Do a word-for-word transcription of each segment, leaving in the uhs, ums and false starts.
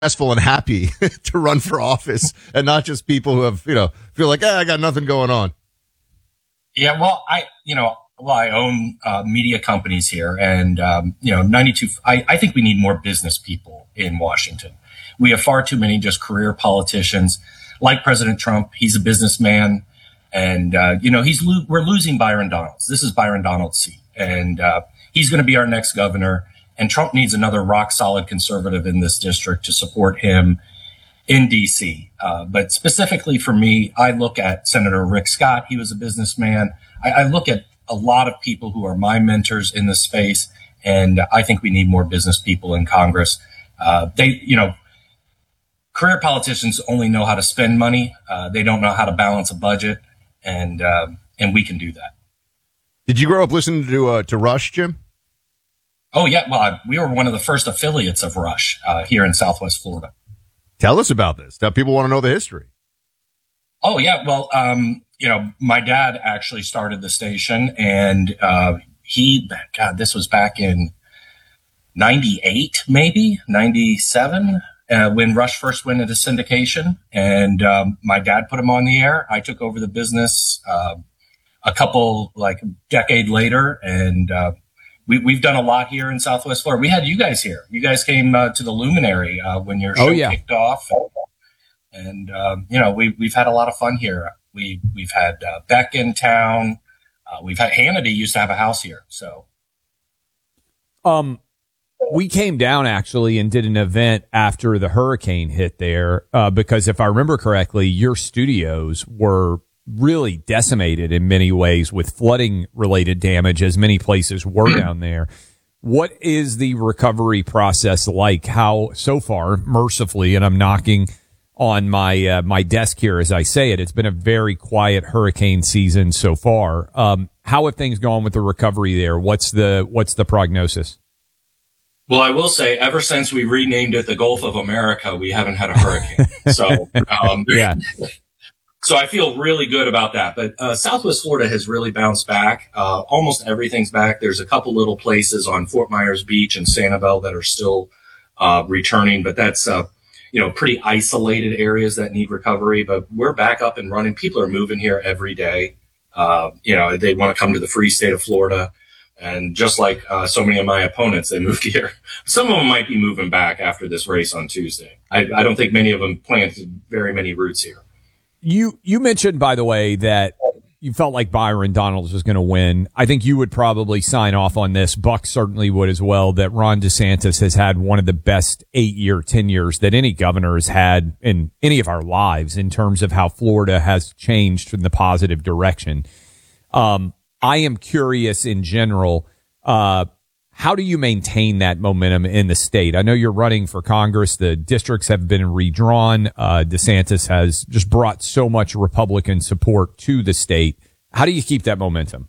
successful and happy to run for office and not just people who have, you know, feel like, eh, I got nothing going on. Yeah, well, I, you know, well, I own uh, media companies here, and, um, you know, ninety-two, I, I think we need more business people in Washington. We have far too many just career politicians like President Trump. He's a businessman, and, uh, you know, he's, lo- we're losing Byron Donalds. This is Byron Donalds' seat, and, uh, he's going to be our next governor. And Trump needs another rock solid conservative in this district to support him in D C. Uh, but specifically for me, I look at Senator Rick Scott. He was a businessman. I, I look at a lot of people who are my mentors in this space. And I think we need more business people in Congress. Uh, they, you know, career politicians only know how to spend money. Uh, they don't know how to balance a budget. And, uh, and we can do that. Did you grow up listening to, uh, to Rush, Jim? Oh, yeah. Well, I, we were one of the first affiliates of Rush uh, here in Southwest Florida. Tell us about this. Tell people want to know the history. Oh, yeah. Well, um, you know, my dad actually started the station, and uh, he, God, this was back in ninety-eight, maybe ninety-seven, uh, when Rush first went into syndication. And um, my dad put him on the air. I took over the business uh, a couple, like, decade later, and uh We, we've done a lot here in Southwest Florida. We had you guys here. You guys came uh, to the Luminary uh, when your show oh, yeah. kicked off. And, and um, you know, we, we've had a lot of fun here. We, we've had uh, Beck in town. Uh, we've had Hannity used to have a house here. So, um, we came down actually and did an event after the hurricane hit there uh, because if I remember correctly, your studios were really decimated in many ways with flooding related damage, as many places were down there. What is the recovery process like? How so far, mercifully, and I'm knocking on my uh, my desk here as I say it, it's been a very quiet hurricane season so far. Um, how have things gone with the recovery there? What's the what's the prognosis? Well, I will say, ever since we renamed it the Gulf of America, we haven't had a hurricane. so, um, yeah. So I feel really good about that. But uh, Southwest Florida has really bounced back. Uh, almost everything's back. There's a couple little places on Fort Myers Beach and Sanibel that are still uh, returning, but that's uh, you know pretty isolated areas that need recovery. But we're back up and running. People are moving here every day. Uh, you know, they want to come to the free state of Florida. And just like uh, so many of my opponents, they moved here. Some of them might be moving back after this race on Tuesday. I, I don't think many of them planted very many roots here. You you mentioned, by the way, that you felt like Byron Donalds was going to win. I think you would probably sign off on this. Buck certainly would as well, that Ron DeSantis has had one of the best eight-year tenures that any governor has had in any of our lives in terms of how Florida has changed in the positive direction. Um, I am curious in general, uh, how do you maintain that momentum in the state? I know you're running for Congress. The districts have been redrawn. Uh, DeSantis has just brought so much Republican support to the state. How do you keep that momentum?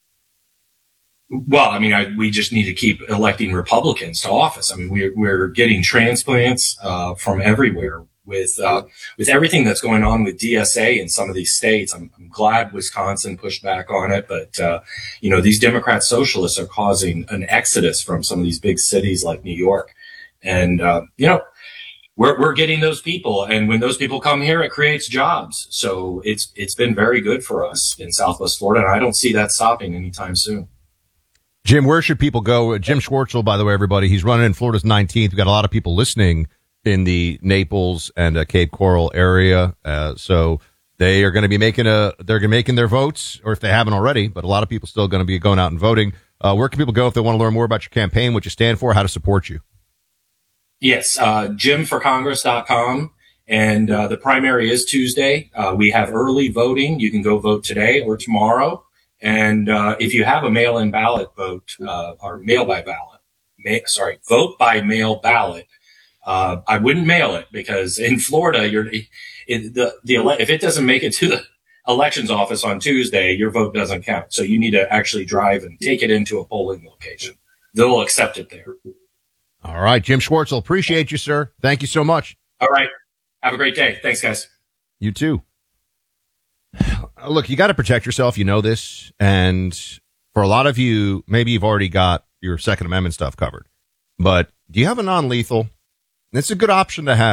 Well, I mean, I, we just need to keep electing Republicans to office. I mean, we're, we're getting transplants uh, from everywhere. With uh, with everything that's going on with D S A in some of these states, I'm, I'm glad Wisconsin pushed back on it. But, uh, you know, these Democrat socialists are causing an exodus from some of these big cities like New York. And, uh, you know, we're we're getting those people. And when those people come here, it creates jobs. So it's it's been very good for us in Southwest Florida. And I don't see that stopping anytime soon. Jim, where should people go? Jim Schwartzel, by the way, everybody, he's running in Florida's nineteenth. We've got a lot of people listening in the Naples and uh, Cape Coral area. Uh, so they are going to be making a, they're going to be making their votes, or if they haven't already, but a lot of people still going to be going out and voting. Uh, where can people go if they want to learn more about your campaign, what you stand for, how to support you? Yes, uh, jim for congress dot com. And uh, the primary is Tuesday. Uh, we have early voting. You can go vote today or tomorrow. And uh, if you have a mail-in ballot vote, uh, or mail by ballot, ma- sorry, vote by mail ballot, Uh, I wouldn't mail it because in Florida, you're it, the the ele- if it doesn't make it to the elections office on Tuesday, your vote doesn't count. So you need to actually drive and take it into a polling location. They'll accept it there. All right, Jim Schwartzel, appreciate you, sir. Thank you so much. All right, have a great day. Thanks, guys. You too. Look, you got to protect yourself. You know this, and for a lot of you, maybe you've already got your Second Amendment stuff covered. But do you have a non-lethal? It's a good option to have.